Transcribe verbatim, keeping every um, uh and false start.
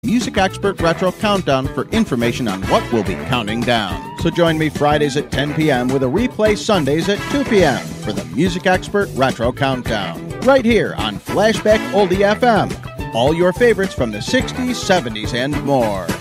Music Expert Retro Countdown for information on what we'll be counting down. So join me Fridays at ten p.m. with a replay Sundays at two p.m. for the Music Expert Retro Countdown. Right here on Flashback Oldie F M. All your favorites from the sixties, seventies, and more.